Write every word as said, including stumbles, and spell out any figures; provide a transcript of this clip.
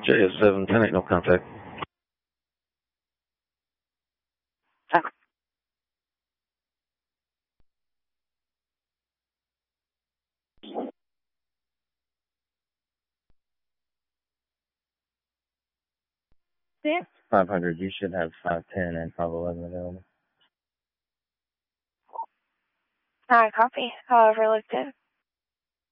J S seven, ten eight, no contact. Okay. Yeah. five hundred, you should have five ten and five eleven available. Alright, copy. However, looked in.